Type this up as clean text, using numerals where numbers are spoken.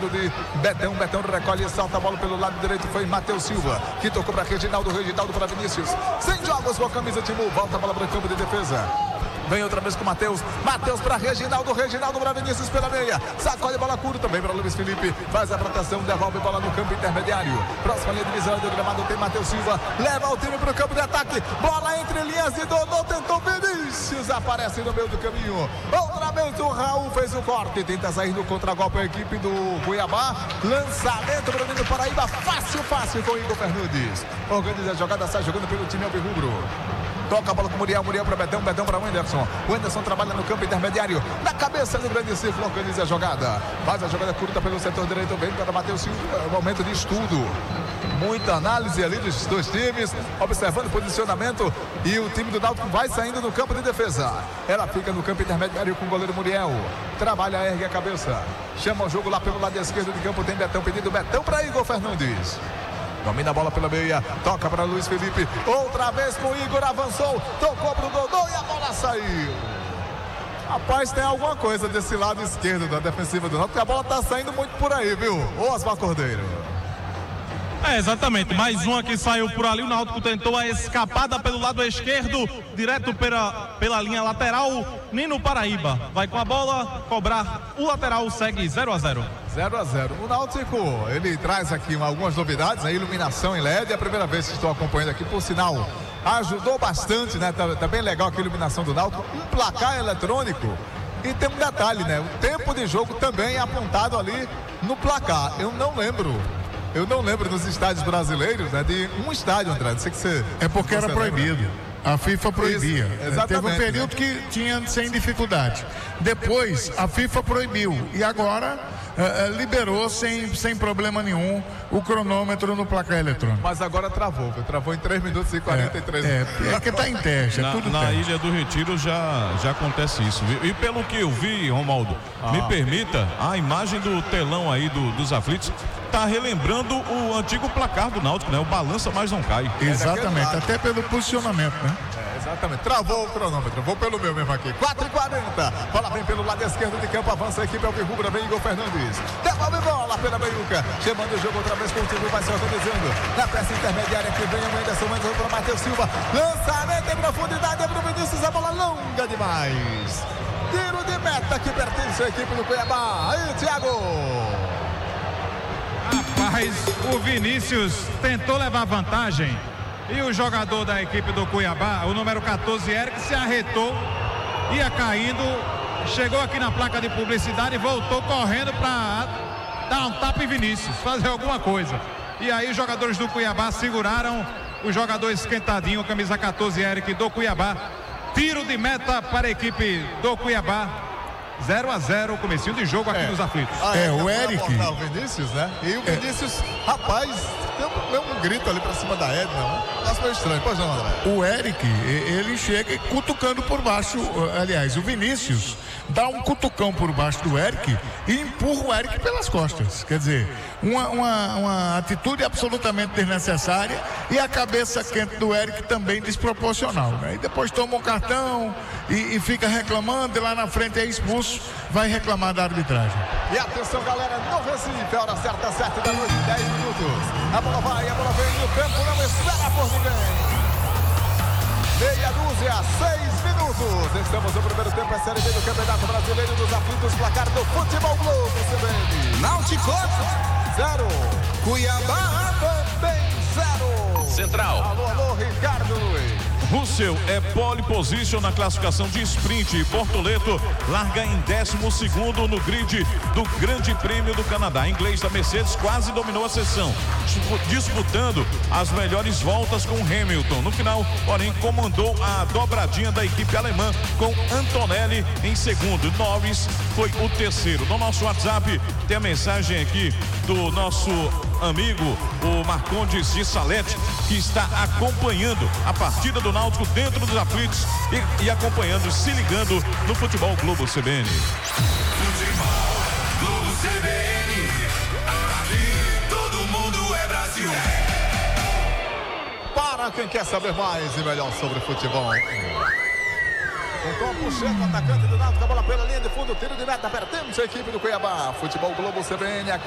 vindo de Betão. Betão recolhe e salta a bola pelo lado direito. Foi Matheus Silva, que tocou para Reginaldo. Reginaldo para Vinícius. Sem jogos com a camisa Timbu. Volta a bola para o campo de defesa. Vem outra vez com o Matheus. Matheus para Reginaldo. Reginaldo para Vinícius pela meia. Sacode bola curta também para Luiz Felipe. Faz a proteção, devolve bola no campo intermediário. Próxima linha de visão do gramado tem Matheus Silva. Leva o time para o campo de ataque. Bola entre linhas e Dodô tentou. Vinícius aparece no meio do caminho. Outra vez o Raul fez o corte. Tenta sair no contragolpe a equipe do Cuiabá. Lançamento para o Nino Paraíba. Fácil com o Igor Fernandes. Organiza a jogada, sai jogando pelo time alvirrubro. Toca a bola com o Muriel para Betão, Betão para o Anderson. O Anderson trabalha no campo intermediário. Na cabeça do grande círculo, organiza a jogada. Faz a jogada curta pelo setor direito. Vem para Matheus Silva. É um momento de estudo. Muita análise ali dos dois times. Observando o posicionamento. E o time do Náutico vai saindo do campo de defesa. Ela fica no campo intermediário com o goleiro Muriel. Trabalha, ergue a cabeça. Chama o jogo lá pelo lado esquerdo de campo. Tem Betão pedindo. Betão para Igor Fernandes. Domina a bola pela meia, toca para Luiz Felipe, outra vez com o Igor, avançou, tocou para o Dodô e a bola saiu. Rapaz, tem alguma coisa desse lado esquerdo da defensiva do Náutico, porque a bola tá saindo muito por aí, viu? Ô Osmar Cordeiro. Exatamente, mais uma que saiu por ali. O Náutico tentou a escapada pelo lado esquerdo, direto pela linha lateral. Nino Paraíba vai com a bola cobrar. O lateral segue 0-0. 0-0. O Náutico, ele traz aqui algumas novidades, né? Iluminação em LED, é a primeira vez que estou acompanhando aqui, por sinal, ajudou bastante, né? Tá bem legal aqui a iluminação do Náutico. Um placar eletrônico. E tem um detalhe, né? O tempo de jogo também é apontado ali no placar. Eu não lembro nos estádios brasileiros, né, de um estádio, André. Não sei que você... É porque era proibido. A FIFA proibia. Isso, exatamente. Teve um período que tinha sem dificuldade. Depois, a FIFA proibiu. E agora liberou sem problema nenhum o cronômetro no placar eletrônico. Mas agora travou. Travou em 3 minutos e 43 minutos. É que está em teste. Na Ilha do Retiro já acontece isso. E pelo que eu vi, Romualdo, me permita, a imagem do telão aí dos aflitos tá relembrando o antigo placar do Náutico, né? O balança, mas não cai. Exatamente, até pelo posicionamento, né? Exatamente, travou o cronômetro, vou pelo meu mesmo aqui, 4h40, bola vem pelo lado esquerdo de campo, avança a equipe alvirrubra, vem Igor Fernandes, devolve bola pela meiuca, chamando o jogo outra vez com o time, vai se organizando, na peça intermediária que vem o Anderson para Matheus Silva, lançamento em profundidade, para o Vinícius, a bola longa demais, tiro de meta que pertence à equipe do Cuiabá, aí Thiago. Rapaz, o Vinícius tentou levar vantagem e o jogador da equipe do Cuiabá, o número 14, Eric, se arretou, ia caindo, chegou aqui na placa de publicidade e voltou correndo para dar um tapa em Vinícius, fazer alguma coisa. E aí os jogadores do Cuiabá seguraram o jogador esquentadinho, camisa 14, Eric, do Cuiabá. Tiro de meta para a equipe do Cuiabá. 0-0, comecinho de jogo aqui nos aflitos. O Eric. O Vinícius, né? E o Vinícius, rapaz, deu um grito ali pra cima da Edna, né? Acho meio estranho, pois não, André? O Eric, ele chega cutucando por baixo, aliás, o Vinícius dá um cutucão por baixo do Eric e empurra o Eric pelas costas. Quer dizer, uma atitude absolutamente desnecessária e a cabeça quente do Eric também desproporcional, né? E depois toma um cartão e fica reclamando, e lá na frente é expulso, vai reclamar da arbitragem. E atenção, galera, no Recife, a hora certa, 7 da noite, 10 minutos. A bola vai, a bola vem no campo, não espera por ninguém. Meia dúzia, 6 minutos. Estamos no primeiro tempo, é Série B do Campeonato Brasileiro dos Aflitos, placar do Futebol Globo, CBN. Náutico 0. Cuiabá também 0. Central. Alô, Ricardo Luiz. Russell é pole position na classificação de sprint e Bortoleto larga em 12º no grid do Grande Prêmio do Canadá. Inglês da Mercedes quase dominou a sessão, disputando as melhores voltas com Hamilton. No final, porém, comandou a dobradinha da equipe alemã com Antonelli em segundo. Norris foi o terceiro. No nosso WhatsApp tem a mensagem aqui do nosso amigo, o Marcondes de Salete, que está acompanhando a partida do Náutico dentro dos aflitos e acompanhando, se ligando no Futebol Globo CBN. Futebol Globo CBN, aqui todo mundo é Brasil. Para quem quer saber mais e melhor sobre futebol. Então, puxando o atacante do Náutico, a bola pela linha de fundo, tiro de meta, pertence à equipe do Cuiabá. Futebol Globo CBN aqui.